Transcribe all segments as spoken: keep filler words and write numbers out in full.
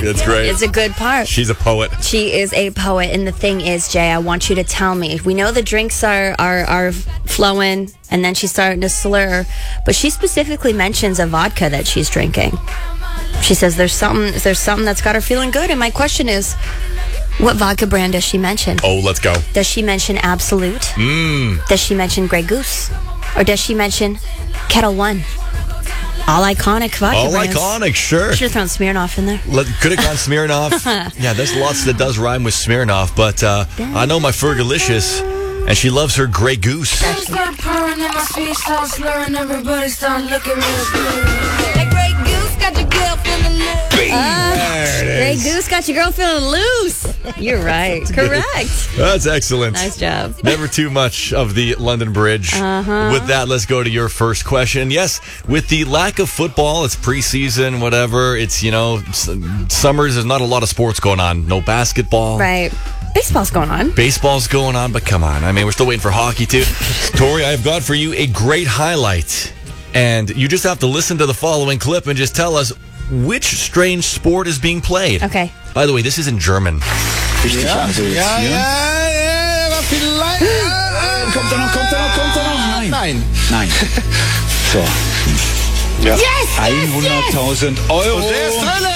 It's great. It's a good part. She's a poet. She is a poet, and the thing is, Jay, I want you to tell me. We know the drinks are, are, are flowing, and then she's starting to slur, but she specifically mentions a vodka that she's drinking. She says there's something there's something that's got her feeling good, and my question is, what vodka brand does she mention? Oh, let's go. Does she mention Absolute? Mmm. Does she mention Grey Goose? Or does she mention Kettle One? All iconic vodka All brands. iconic, sure. Should have thrown Smirnoff in there. Let, could have gone Smirnoff. Yeah, there's lots that does rhyme with Smirnoff, but uh, I know my Fergalicious, and she loves her Grey Goose. Start purring in my speech, start slurring, everybody start looking real good. That Grey Goose got your girl feeling loose. Uh, Grey Goose got your girl feeling loose. You're right. Correct. That's excellent. Nice job. Never too much of the London Bridge. Uh-huh. With that, let's go to your first question. Yes, with the lack of football, it's preseason, whatever. It's, you know, s- summers, there's not a lot of sports going on. No basketball. Right. Baseball's going on. Baseball's going on, but come on. I mean, we're still waiting for hockey, too. Tori, I've got for you a great highlight. And you just have to listen to the following clip and just tell us which strange sport is being played. Okay. By the way, this is in German. Richtig, also jetzt Ja, hier. ja, ja, aber vielleicht. Äh, Kommt er noch, kommt er noch, kommt er noch? Nein. Nein. Nein. So. Ja. hunderttausend Euro. Der ist drinne.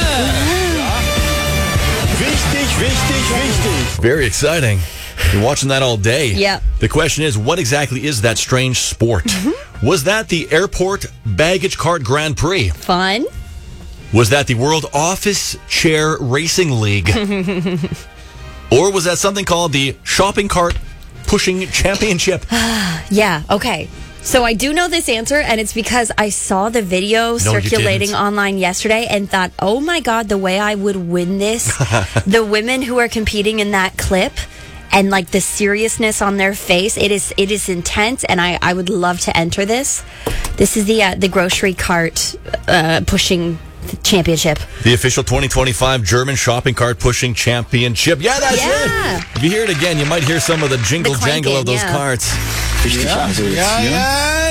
Wichtig, wichtig, wichtig. Very exciting. You're watching that all day. Yep. The question is, what exactly is that strange sport? Mm-hmm. Was that the Airport Baggage Cart Grand Prix? Fun. Was that the World Office Chair Racing League? Or was that something called the Shopping Cart Pushing Championship? Yeah, okay. So I do know this answer, and it's because I saw the video you circulating didn't. online yesterday and thought, oh my God, the way I would win this. The women who are competing in that clip and like the seriousness on their face, it is it is intense, and I, I would love to enter this. This is the uh, the grocery cart uh, pushing championship. The official twenty twenty-five German Shopping Cart Pushing Championship. Yeah, that's Yeah. it. If you hear it again, you might hear some of the jingle The jangle of clanking, those yeah. carts. Richtig, also jetzt Ja, hier. ja,